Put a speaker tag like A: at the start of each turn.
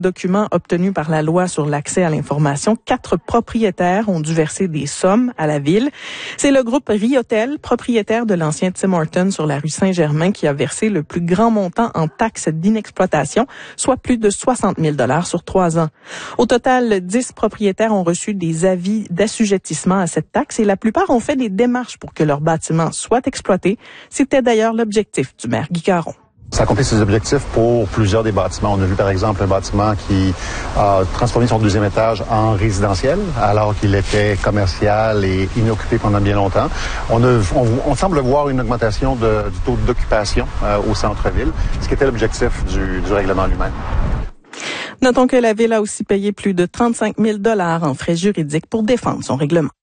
A: Documents obtenus par la loi sur l'accès à l'information, 4 propriétaires ont dû verser des sommes à la ville. C'est le groupe Riotel, propriétaire de l'ancien Tim Hortons sur la rue Saint-Germain, qui a versé le plus grand montant en taxes d'inexploitation, soit plus de 60 000 $ sur 3 ans. Au total, 10 propriétaires ont reçu des avis d'assujettissement à cette taxe et la plupart ont fait des démarches pour que leur bâtiment soit exploité. C'était d'ailleurs l'objectif du maire Guy Caron.
B: Ça accomplit ses objectifs pour plusieurs des bâtiments. On a vu par exemple un bâtiment qui a transformé son 2e étage en résidentiel alors qu'il était commercial et inoccupé pendant bien longtemps. On semble voir une augmentation du taux d'occupation au centre-ville, ce qui était l'objectif du règlement lui-même.
A: Notons que la ville a aussi payé plus de 35 000 $ en frais juridiques pour défendre son règlement.